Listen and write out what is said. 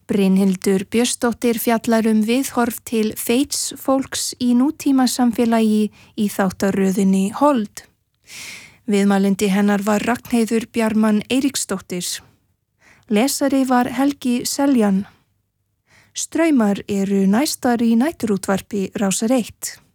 Brynhildur Björnsdóttir fjallar viðhorf til feits fólks í nútímasamfélagi í þáttaröðinni Hold. Viðmælandi hennar var Ragnheiður Bjarman Eiríksdóttir. Lesari var Helgi Seljan. Straumar eru næstar í næturútvarpi Rásar 1.